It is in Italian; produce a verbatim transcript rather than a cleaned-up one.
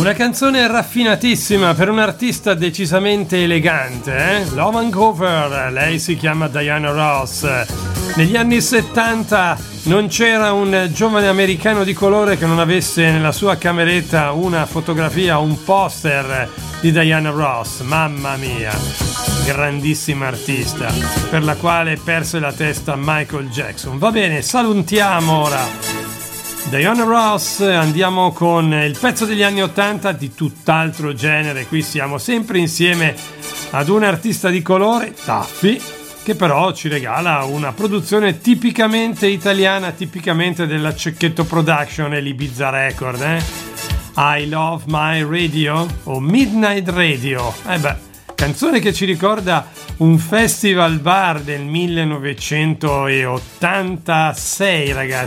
Una canzone raffinatissima per un artista decisamente elegante, eh? Love and Cover, lei si chiama Diana Ross. Negli anni settanta non c'era un giovane americano di colore che non avesse nella sua cameretta una fotografia, un poster di Diana Ross. Mamma mia, grandissima artista per la quale perse la testa Michael Jackson. Va bene, salutiamo ora Diana Ross, andiamo con il pezzo degli anni ottanta di tutt'altro genere. Qui siamo sempre insieme ad un artista di colore, Taffy, che però ci regala una produzione tipicamente italiana, tipicamente della Cecchetto Production e l'Ibiza Record, eh? I Love My Radio o Midnight Radio. Eh beh, canzone che ci ricorda un festival bar del millenovecentottantasei, ragazzi.